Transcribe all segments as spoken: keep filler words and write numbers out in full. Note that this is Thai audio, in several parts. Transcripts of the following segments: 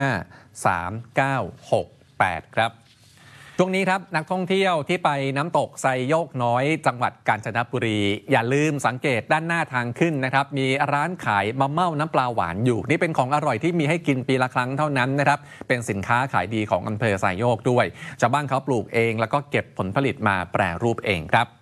สามเก้าหกแปดครับช่วงนี้ครับนักท่องเที่ยวที่ไปน้ำตกไซโยกน้อยจังหวัดกาญจนบุรีอย่าลืมสังเกตด้านหน้าทางขึ้นนะครับมีร้านขายมะเม่าน้ำปลาหวานอยู่นี่เป็นของอร่อยที่มีให้กินปีละครั้งเท่านั้นนะครับเป็นสินค้าขายดีของอำเภอไซโยกด้วยชาวบ้านเขาปลูกเองแล้วก็เก็บผลผลิตมาแปรรูปเองครับ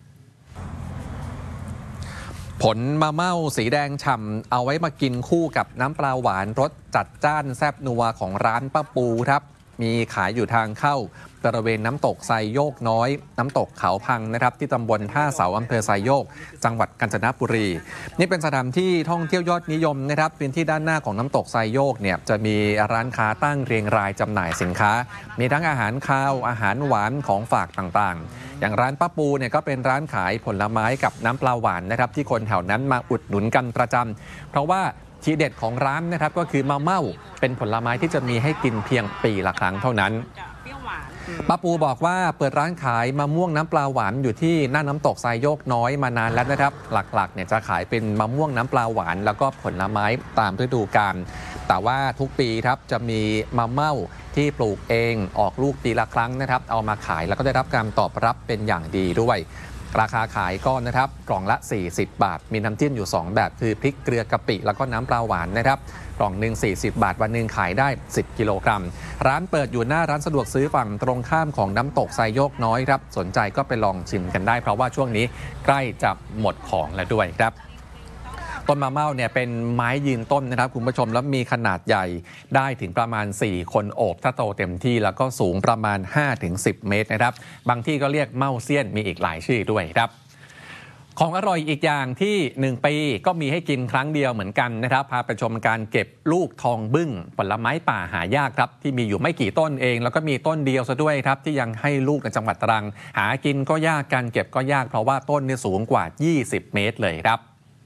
ผลมะเม่าสีแดงฉ่ำเอาไว้มากินคู่กับน้ำปลาหวานรสจัดจ้านแซ่บนัวของร้านป้าปูครับมีขายอยู่ทางเข้าบริเวณน้ำตกไซโยกน้อยน้ำตกเขาพังนะครับที่ตำบลท่าเสาอำเภอไซโยกจังหวัดกาญจนบุรีนี่เป็นสถานที่ท่องเที่ยวยอดนิยมนะครับพื้นที่ด้านหน้าของน้ำตกไซโยกเนี่ยจะมีร้านค้าตั้งเรียงรายจำหน่ายสินค้ามีทั้งอาหารคาวอาหารหวานของฝากต่างๆอย่างร้านป้าปูเนี่ยก็เป็นร้านขายผลไม้กับน้ำปลาหวานนะครับที่คนแถวนั้นมาอุดหนุนกันประจำเพราะว่าทีเด็ดของร้านนะครับก็คือมะเม่าเป็นผลไม้ที่จะมีให้กินเพียงปีละครั้งเท่านั้นป้าปูบอกว่าเปิดร้านขายมะม่วงน้ำปลาหวานอยู่ที่หน้าน้ำตกไซโยกน้อยมานานแล้วนะครับหลักๆเนี่ยจะขายเป็นมะม่วงน้ำปลาหวานแล้วก็ผลไม้ตามฤดูกาลแต่ว่าทุกปีครับจะมีมะเม่าที่ปลูกเองออกลูกปีละครั้งนะครับเอามาขายแล้วก็ได้รับการตอบรับเป็นอย่างดีด้วยราคาขายก็นะครับกล่องละสี่สิบบาทมีน้ำจิ้มอยู่สองแบบคือพริกเกลือกะปิแล้วก็น้ำปลาหวานนะครับกล่องหนึ่งสี่สิบบาทวันหนึ่งขายได้สิบกิโลกรัมร้านเปิดอยู่หน้าร้านสะดวกซื้อฝั่งตรงข้ามของน้ำตกไซโยกน้อยครับสนใจก็ไปลองชิมกันได้เพราะว่าช่วงนี้ใกล้จะหมดของแล้วด้วยครับต้นมะเม่าเนี่ยเป็นไม้ยืนต้นนะครับคุณผู้ชมแล้วมีขนาดใหญ่ได้ถึงประมาณสี่คนโอบถ้าโตเต็มที่แล้วก็สูงประมาณ ห้าถึงสิบ เมตรนะครับบางที่ก็เรียกเม่าเซียนมีอีกหลายชื่อด้วยครับของอร่อยอีกอย่างที่หนึ่งปีก็มีให้กินครั้งเดียวเหมือนกันนะครับพาไปชมการเก็บลูกทองบึ้งผลไม้ป่าหายากครับที่มีอยู่ไม่กี่ต้นเองแล้วก็มีต้นเดียวซะด้วยครับที่ยังให้ลูกในจังหวัดตรังหากินก็ยากการเก็บก็ยากเพราะว่าต้นนี่สูงกว่ายี่สิบเมตรเลยครับ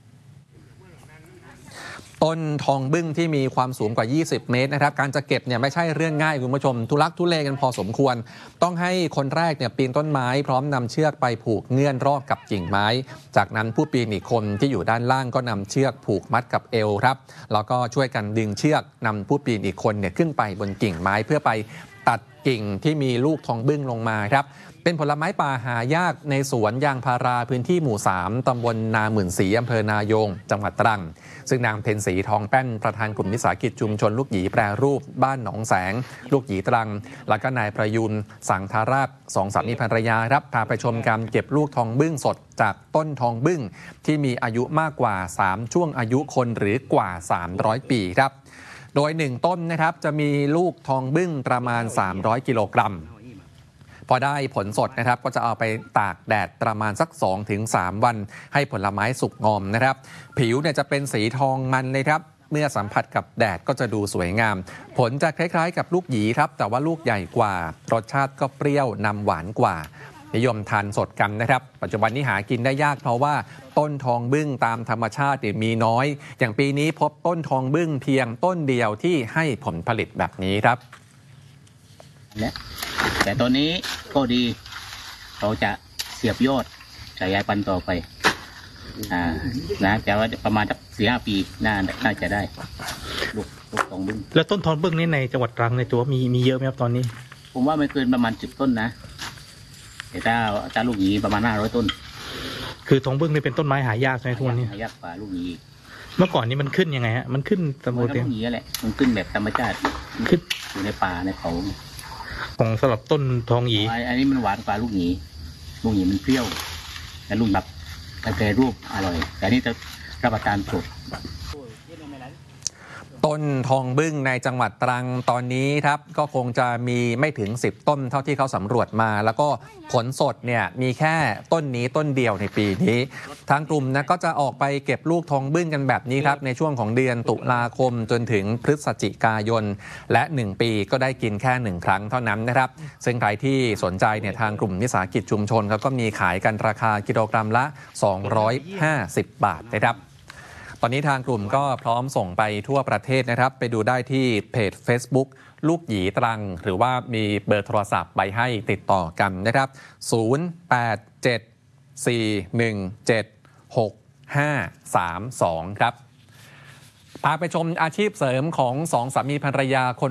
ต้นทองบึ้งที่มีความสูงกว่ายี่สิบเมตรนะครับการจะเก็บเนี่ยไม่ใช่เรื่องง่ายคุณผู้ชมทุลักทุเลกันพอสมควรต้องให้คนแรกเนี่ยปีนต้นไม้พร้อมนำเชือกไปผูกเงื่อนรอบกับกิ่งไม้จากนั้นผู้ปีนอีกคนที่อยู่ด้านล่างก็นำเชือกผูกมัดกับเอวครับแล้วก็ช่วยกันดึงเชือกนำผู้ปีนอีกคนเนี่ยขึ้นไปบนกิ่งไม้เพื่อไปตัดกิ่งที่มีลูกทองบึ้งลงมาครับเป็นผลไม้ป่าหายากในสวนยางพาราพื้นที่หมู่สามตำบลนาหมื่นศรีอำเภอนายงจังหวัดตรังซึ่งนางเพ็ญศรีทองแป้นประธานกลุ่มวิสาหกิจชุมชนลูกหยีแปรรูปบ้านหนองแสงลูกหยีตรังแล้วก็นายประยุนสังทาราชสองสามีภรรยาครับพาไปชมการเก็บลูกทองบึ้งสดจากต้นทองบึ้งที่มีอายุมากกว่าสามช่วงอายุคนหรือกว่าสามร้อยปีครับโดยหนึ่งต้นนะครับจะมีลูกทองบึ้งประมาณสามร้อยกิโลกรัมพอได้ผลสดนะครับก็จะเอาไปตากแดดประมาณสัก สองถึงสาม วันให้ผลไม้สุกงอมนะครับผิวเนี่ยจะเป็นสีทองมันเลยครับเมื่อสัมผัสกับแดดก็จะดูสวยงามผลจะคล้ายๆกับลูกหยีครับแต่ว่าลูกใหญ่กว่ารสชาติก็เปรี้ยวนำหวานกว่านิยมทานสดกันนะครับปัจจุบันนี้หากินได้ยากเพราะว่าต้นทองบึ้งตามธรรมชาติมีน้อยอย่างปีนี้พบต้นทองบึ้งเพียงต้นเดียวที่ให้ผลผลิตแบบนี้ครับแต่ตัวนี้ก็ดีเราจะเสียบยอดขยายพันธุ์ต่อไปอ่านะแต่ว่าประมาณสักสี่ห้าปีน่าน่าจะได้ลูกลูกทองบึ้งแล้วต้นทองบึ้งนี่ในจังหวัดตรังในตัวมีมีเยอะไหมครับตอนนี้ผมว่าไม่เกินประมาณสิบต้นนะแต่ถ้าถ้าลูกหยีประมาณห้าร้อยต้นคือทองบึ้งนี่เป็นต้นไม้หายากใช่ไหมทุกวันนี้หายากกว่าลูกหยีเมื่อก่อนนี้มันขึ้นยังไงฮะมันขึ้นตามปกติลูกหยีแหละมันขึ้นแบบธรรมชาติขึ้นอยู่ในป่าในเขาของสำหรับต้นทองหยีอันนี้มันหวานกว่าลูกหยีลูกหยีมันเปรี้ยวแต่ลูกแบบแปรรูปอร่อยแต่นี่จะรับประทานสดต้นทองบึ้งในจังหวัดตรังตอนนี้ครับก็คงจะมีไม่ถึงสิบต้นเท่าที่เขาสำรวจมาแล้วก็ผลสดเนี่ยมีแค่ต้นนี้ต้นเดียวในปีนี้ทางกลุ่มนะก็จะออกไปเก็บลูกทองบึ้งกันแบบนี้ครับในช่วงของเดือนตุลาคมจนถึงพฤศจิกายนและหนึ่งปีก็ได้กินแค่หนึ่งครั้งเท่านั้นนะครับซึ่งใครที่สนใจเนี่ยทางกลุ่มวิสาหกิจชุมชนเขาก็มีขายกันราคากิโลกรัมละสองร้อยห้าสิบบาทนะครับตอนนี้ทางกลุ่มก็พร้อมส่งไปทั่วประเทศนะครับไปดูได้ที่เพจ Facebook ลูกหยีตรังหรือว่ามีเบอร์โทรศัพท์ไปให้ติดต่อกันนะครับศูนย์ แปด เจ็ด สี่ หนึ่ง เจ็ด หก ห้า สาม สองครับพาไปชมอาชีพเสริมของสองสามีภรรยาคน